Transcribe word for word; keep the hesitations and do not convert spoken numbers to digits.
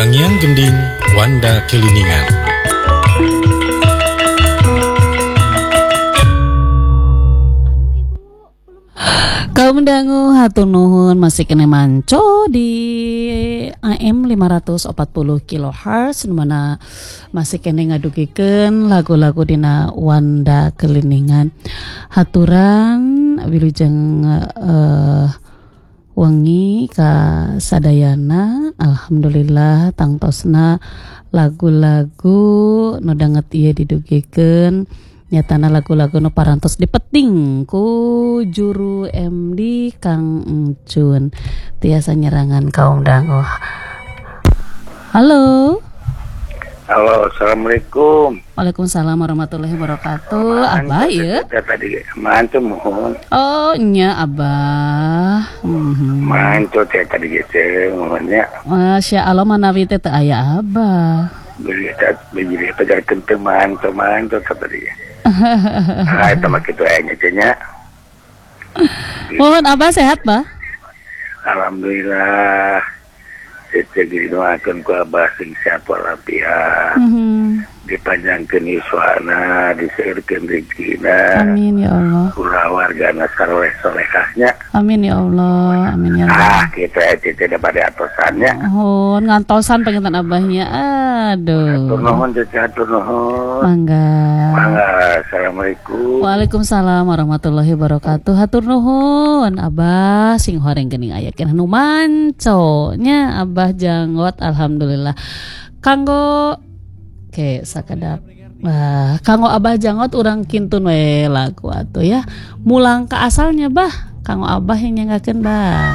Tanggiang Gending Wanda Keliningan. Kaum dangu hatur nuhun masih kena manco di A M lima ratus empat puluh kilohertz mana masih kena ngadugikeun lagu-lagu dina Wanda Keliningan. Haturan wilujeng uh, wengi ka sadayana alhamdulillah tangtosna lagu-lagu nu danget ieu didugikeun. Nyatana lagu-lagu nu parantos dipeting ku juru M D Kang Encun tiasa nyerangan kaum dangu. Halo. Halo, assalamualaikum. Waalaikumsalam warahmatullahi wabarakatuh. Abah ya? Tadi mantu mohon. Oh nya Abah. Mm-hmm. Mantu teh tadi gitu mohonnya. Masya Allah manawi teh teu aya Abah. Beli tak beli pajar kenteng mantu mantu tadi. Ah, itu mah kitu aja nya. Mohon Abah sehat, Bah? Alhamdulillah. Saya doakan ku Abah sing sehat walafiat. Mm-hmm. Dipanjangkeun yuswana, diseureurkeun rezekina. Amin ya Allah. Ulah wargana saleh-salehahnya. Amin ya Allah. Amin ya Allah. Ah, kita itu tidak pada atosannya. Oh, ngantosan pengintan Abahnya. Aduh. Atur nuhun, atur nuhun. Mangga. Mangga. Assalamualaikum. Waalaikumsalam warahmatullahi wabarakatuh. Hatur nuhun. Abah sing horeng geuning aya keneh nu manco nya Abah janggot alhamdulillah. Kanggo ke sakadap bah kanggo Abah janggot urang kintun we lagu atuh ya. Mulang ka asalnya Bah. Kanggo Abah yang nyangakeun Bah.